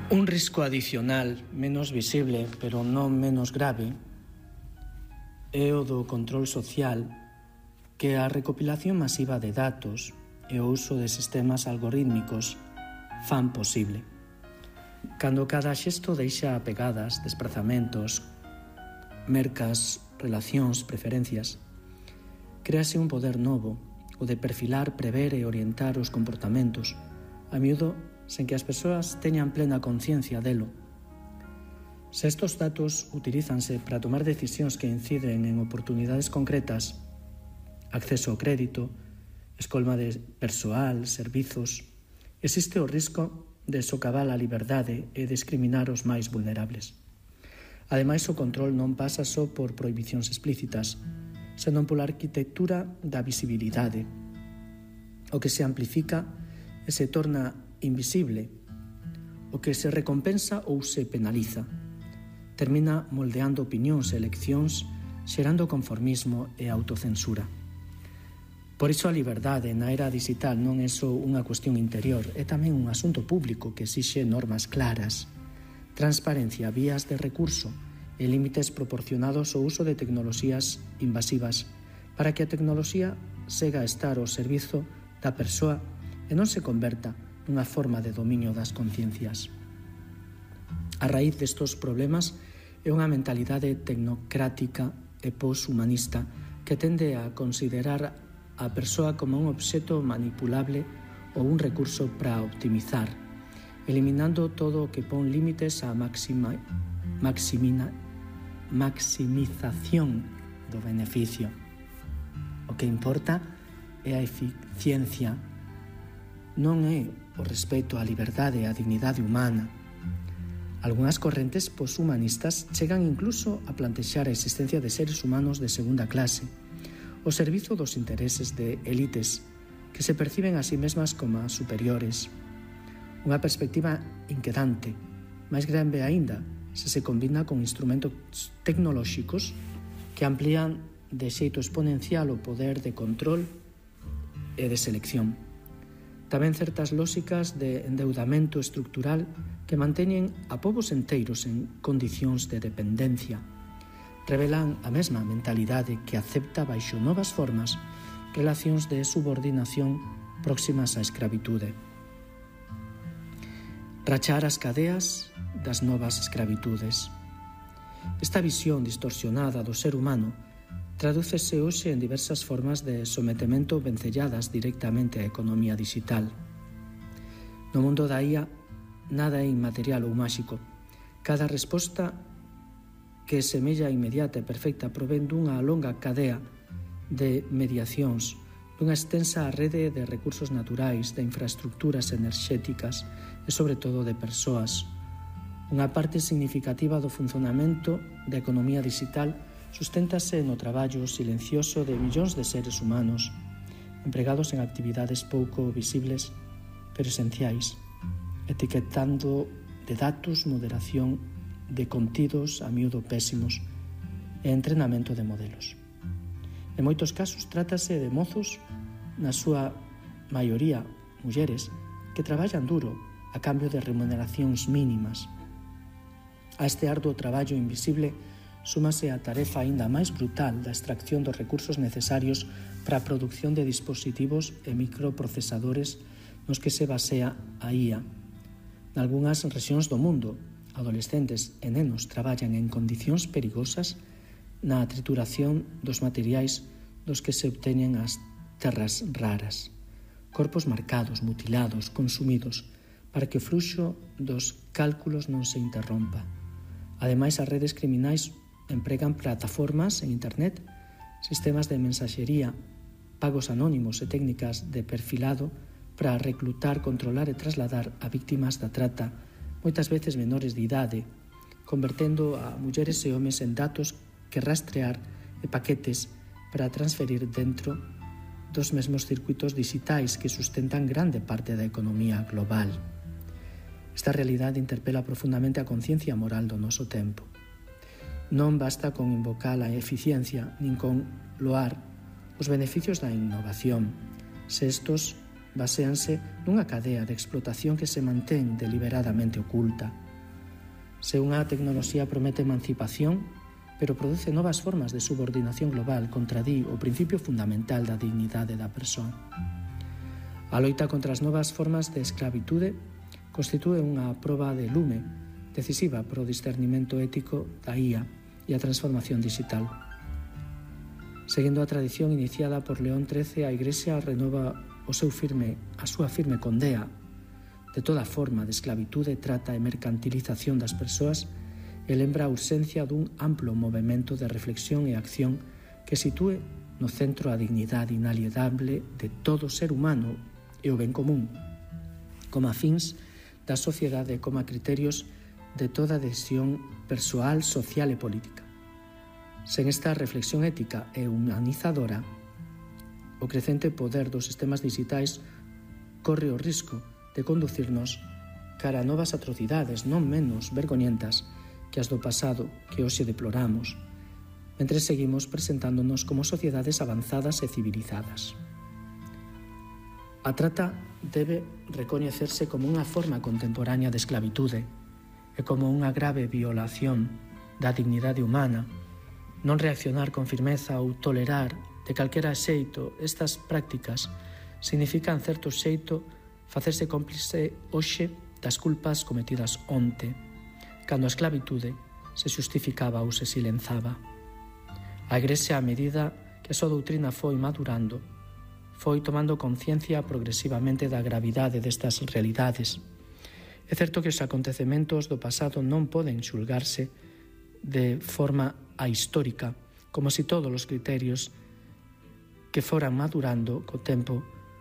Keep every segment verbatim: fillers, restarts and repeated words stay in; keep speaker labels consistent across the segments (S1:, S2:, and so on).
S1: Un risco adicional, menos visible, pero non menos grave, é o do control social que a recopilación masiva de datos e o uso de sistemas algorítmicos fan posible. Cando cada xesto deixa pegadas, desplazamentos, mercas, relacións, preferencias, créase un poder novo, o de perfilar, prever e orientar os comportamentos, a miúdo sen que as persoas teñan plena conciencia delo. Se estes datos utilízanse para tomar decisións que inciden en oportunidades concretas, acceso ao crédito, escolma de persoal, servizos, existe o risco de socavar a liberdade e discriminar os máis vulnerables. Ademais, o control non pasa só por prohibicións explícitas, senón pola arquitectura da visibilidade, o que se amplifica e se torna invisible, o que se recompensa ou se penaliza. Termina moldeando opinións e eleccións, xerando conformismo e autocensura. Por iso a liberdade na era digital non é só unha cuestión interior, é tamén un asunto público que exixe normas claras, transparencia, vías de recurso e límites proporcionados ao uso de tecnoloxías invasivas para que a tecnoloxía sega a estar ao servizo da persoa e non se converta nunha forma de dominio das conciencias. A raíz destes problemas é unha mentalidade tecnocrática e poshumanista que tende a considerar a persoa como un obxeto manipulable ou un recurso para optimizar, eliminando todo o que pon límites á máxima, maximina, maximización do beneficio. O que importa é a eficiencia, non é o respeto á liberdade e á dignidade humana. Algunhas correntes poshumanistas chegan incluso a plantexar a existencia de seres humanos de segunda clase, o servizo dos intereses de élites que se perciben a sí mesmas como superiores. Unha perspectiva inquietante, máis grande aínda se se combina con instrumentos tecnolóxicos que amplían de xeito exponencial o poder de control e de selección. Tamén certas lóxicas de endeudamento estructural que manteñen a povos enteiros en condicións de dependencia. Revelan a mesma mentalidade que acepta baixo novas formas relacións de subordinación próximas á escravitude. Rachar as cadeas das novas escravitudes. Esta visión distorsionada do ser humano tradúcese hoxe en diversas formas de sometemento vencelladas directamente á economía digital. No mundo da I A, nada é inmaterial ou máxico. Cada resposta que semella inmediata e perfecta provén dunha longa cadea de mediacións, dunha extensa rede de recursos naturais, de infraestructuras enerxéticas e, sobre todo, de persoas. Unha parte significativa do funcionamento da economía digital susténtase no traballo silencioso de millóns de seres humanos, empregados en actividades pouco visibles, pero esenciais, etiquetando de datos, moderación de contidos a miúdo pésimos e entrenamento de modelos. En moitos casos trátase de mozos, na súa maioría mulleres, que traballan duro a cambio de remuneracións mínimas. A este arduo traballo invisible súmase a tarefa aínda máis brutal da extracción dos recursos necesarios para a produción de dispositivos e microprocesadores nos que se basea a I A. Nalgunhas rexións do mundo, adolescentes e nenos traballan en condicións perigosas na trituración dos materiais dos que se obteñen as terras raras. Corpos marcados, mutilados, consumidos, para que o fluxo dos cálculos non se interrompa. Ademais, as redes criminais empregan plataformas en internet, sistemas de mensaxería, pagos anónimos e técnicas de perfilado para reclutar, controlar e trasladar a víctimas da trata, moitas veces menores de idade, convertendo a mulleres e homes en datos que rastrear e paquetes para transferir dentro dos mesmos circuitos digitais que sustentan grande parte da economía global. Esta realidade interpela profundamente a conciencia moral do noso tempo. Non basta con invocar a eficiencia nin con loar os beneficios da innovación, se estos baséanse nunha cadea de explotación que se mantén deliberadamente oculta. Se unha tecnoloxía promete emancipación, pero produce novas formas de subordinación global, contradí o principio fundamental da dignidade da persoa. A loita contra as novas formas de esclavitude constitúe unha proba de lume decisiva para o discernimento ético da I A e a transformación digital. Seguindo a tradición iniciada por León trece, a Igrexa renova o seu firme, a súa firme condea de toda forma de esclavitude, trata e mercantilización das persoas e lembra a urxencia dun amplo movemento de reflexión e acción que sitúe no centro a dignidade inalienable de todo ser humano e o ben común, como a fins da sociedade e como a criterios de toda decisión persoal, social e política. Sen esta reflexión ética e humanizadora, o crecente poder dos sistemas digitais corre o risco de conducirnos cara a novas atrocidades non menos vergoñentas que as do pasado que hoxe deploramos, mentre seguimos presentándonos como sociedades avanzadas e civilizadas. A trata debe recoñecerse como unha forma contemporánea de esclavitude e como unha grave violación da dignidade humana. Non reaccionar con firmeza ou tolerar de calquera xeito estas prácticas significa, en certo xeito, facerse cómplice hoxe das culpas cometidas onte, cando a esclavitude se xustificaba ou se silenzaba. A Igrexa, a medida que a súa doutrina foi madurando, foi tomando conciencia progresivamente da gravidade destas realidades. É certo que os acontecementos do pasado non poden xulgarse de forma ahistórica, como se todos os criterios que foran madurando co tempo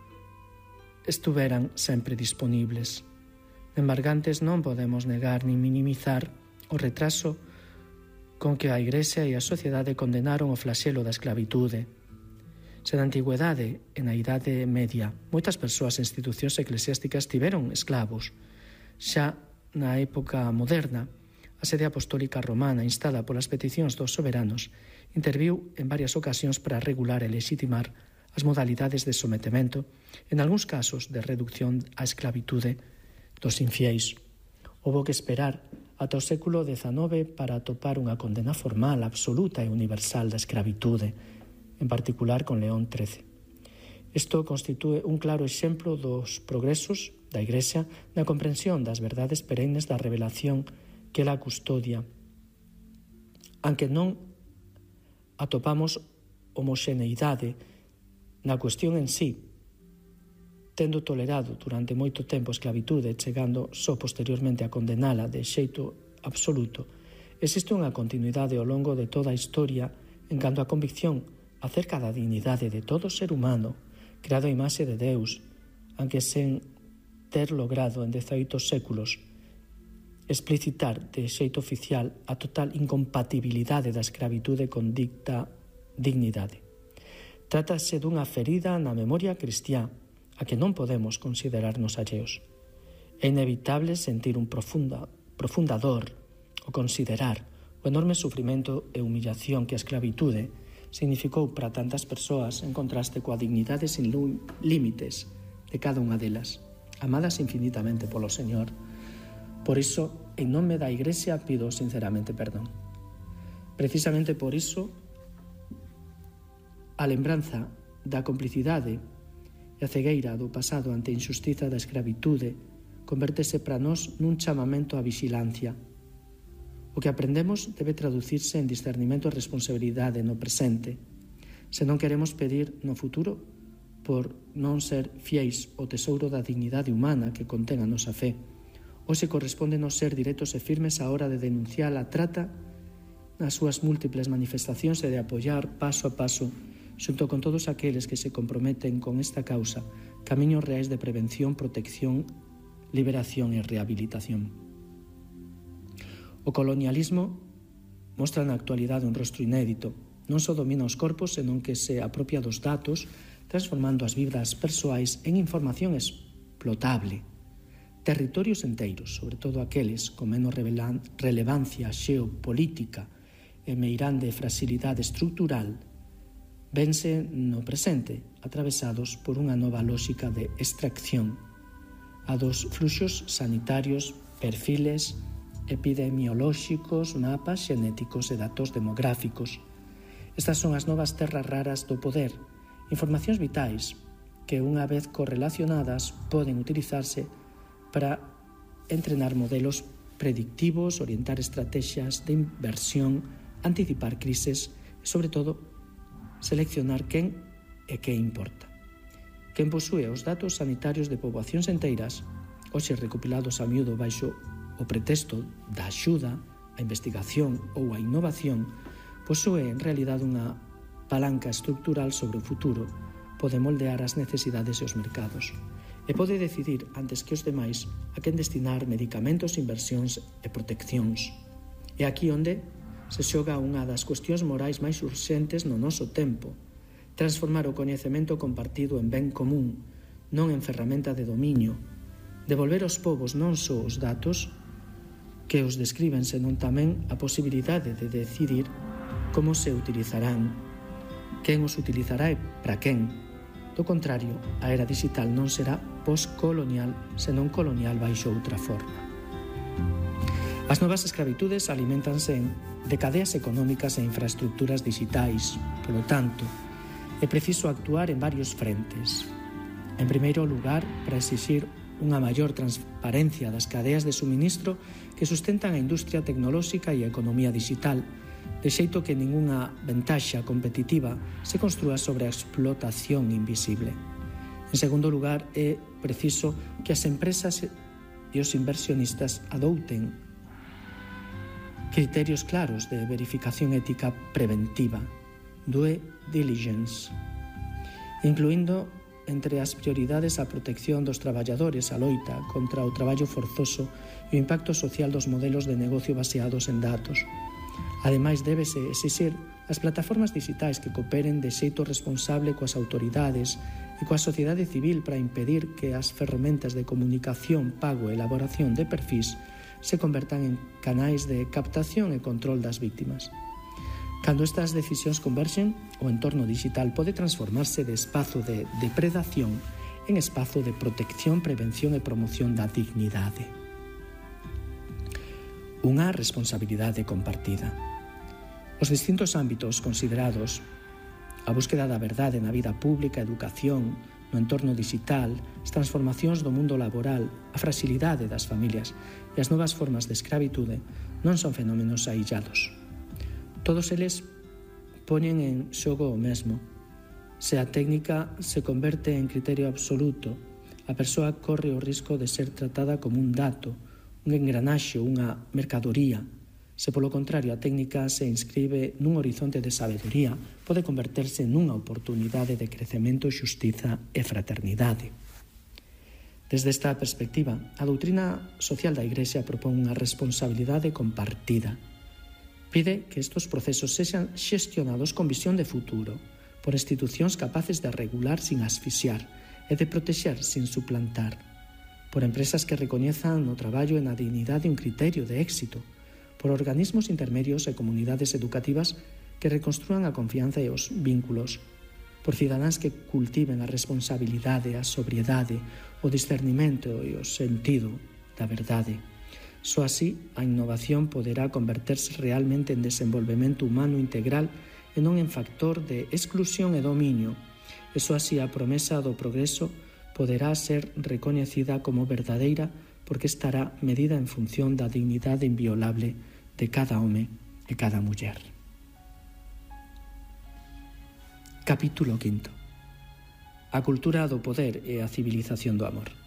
S1: estuveran sempre disponibles. Embargantes, non podemos negar nin minimizar o retraso con que a Igrexa e a sociedade condenaron o flaxelo da esclavitude. Se na antigüedade e na Idade Media moitas persoas e institucións eclesiásticas tiveron esclavos, xa na época moderna, a sede apostólica romana, instada polas peticións dos soberanos, interviu en varias ocasións para regular e legitimar as modalidades de sometemento, en algúns casos de reducción á esclavitude dos infiéis. Houbo que esperar ata o século dezanove para atopar unha condena formal, absoluta e universal da esclavitude, en particular con León trece. Isto constitúe un claro exemplo dos progresos da Igrexa na comprensión das verdades perennes da revelación que ela custodia, aunque non atopamos homoxeneidade na cuestión en sí, tendo tolerado durante moito tempo a esclavitude, chegando só posteriormente a condenala de xeito absoluto, existe unha continuidade ao longo de toda a historia en canto a convicción acerca da dignidade de todo ser humano creado a imaxe de Deus, aunque sen ter logrado en dezaoito séculos explicitar de xeito oficial a total incompatibilidade da escravitude con dicta dignidade. Trátase dunha ferida na memoria cristiá a que non podemos considerarnos alleos. É inevitable sentir un profunda, profunda dor o considerar o enorme sufrimento e humillación que a esclavitude significou para tantas persoas en contraste coa dignidade sin límites de cada unha delas, amadas infinitamente polo Señor. Por iso, en nome da Igrexa, pido sinceramente perdón. Precisamente por iso, a lembranza da complicidade e a cegueira do pasado ante a injustiza da escravitude convértese para nós nun chamamento á vixilancia. O que aprendemos debe traducirse en discernimento e responsabilidade no presente. Se non queremos pedir no futuro por non ser fiéis ao tesouro da dignidade humana que contén a nosa fe, ou se corresponde non ser directos e firmes á hora de denunciar a trata nas súas múltiples manifestacións e de apoiar paso a paso, xunto con todos aqueles que se comprometen con esta causa, camiños reais de prevención, protección, liberación e rehabilitación. O colonialismo mostra na actualidade un rostro inédito. Non só domina os corpos, senón que se apropia dos datos, transformando as vidas persoais en información explotable. Territorios enteiros, sobre todo aqueles con menos relevancia xeopolítica e meirande fragilidade estructural, vense no presente, atravesados por unha nova lógica de extracción, a dos fluxos sanitarios, perfiles epidemiolóxicos, mapas xenéticos e datos demográficos. Estas son as novas terras raras do poder, informacións vitais que, unha vez correlacionadas, poden utilizarse para entrenar modelos predictivos, orientar estrategias de inversión, anticipar crises e, sobre todo, seleccionar quen e que importa. Quen posúe os datos sanitarios de poboacións enteiras, hoxe recopilados a miúdo baixo o pretexto da axuda, a investigación ou a innovación, posúe en realidade unha palanca estructural sobre o futuro, pode moldear as necesidades e os mercados e pode decidir antes que os demais a quen destinar medicamentos, inversións e proteccións. É aquí onde se xoga unha das cuestións morais máis urxentes no noso tempo: transformar o coñecemento compartido en ben común, non en ferramenta de dominio, devolver aos povos non só os datos que os describen, senón tamén a posibilidade de decidir como se utilizarán, quen os utilizará e para quen. Do contrario, a era digital non será postcolonial, senón colonial baixo outra forma. As novas escravitudes alimentanse de cadeas económicas e infraestructuras digitais. Polo tanto, é preciso actuar en varios frentes. En primeiro lugar, para exixir unha maior transparencia das cadeas de suministro que sustentan a industria tecnolóxica e a economía digital, de xeito que ningunha ventaxa competitiva se construa sobre a explotación invisible. En segundo lugar, é preciso que as empresas e os inversionistas adouten criterios claros de verificación ética preventiva, due diligence, incluindo entre as prioridades a protección dos traballadores, a loita contra o traballo forzoso e o impacto social dos modelos de negocio baseados en datos. Ademais, débese exixir as plataformas digitais que cooperen de xeito responsable coas autoridades e coa sociedade civil para impedir que as ferramentas de comunicación, pago e elaboración de perfis se convertan en canais de captación e control das víctimas. Cando estas decisións converxen, o entorno digital pode transformarse de espazo de depredación en espazo de protección, prevención e promoción da dignidade. Unha responsabilidade compartida. Os distintos ámbitos considerados, a búsqueda da verdade na vida pública, a educación, no entorno digital, as transformacións do mundo laboral, a fragilidade das familias e as novas formas de escravitude non son fenómenos aillados. Todos eles poñen en xogo o mesmo. Se a técnica se converte en criterio absoluto, a persoa corre o risco de ser tratada como un dato, un engranaxe, unha mercadoría. Se, polo contrario, a técnica se inscribe nun horizonte de sabedoría, pode converterse nunha oportunidade de crecemento, xustiza e fraternidade. Desde esta perspectiva, a doutrina social da Igrexa propón unha responsabilidade compartida. Pide que estes procesos sexan xestionados con visión de futuro, por institucións capaces de regular sin asfixiar e de protexer sin suplantar, por empresas que recoñezan no traballo e na dignidade un criterio de éxito, por organismos intermedios e comunidades educativas que reconstrúan a confianza e os vínculos, por cidadáns que cultiven a responsabilidade, a sobriedade, o discernimento e o sentido da verdade. Só así a innovación poderá converterse realmente en desenvolvemento humano integral e non en factor de exclusión e dominio. E só así a promesa do progreso poderá ser recoñecida como verdadeira porque estará medida en función da dignidade inviolable de cada home e cada muller. Capítulo quinto. A cultura do poder e a civilización do amor.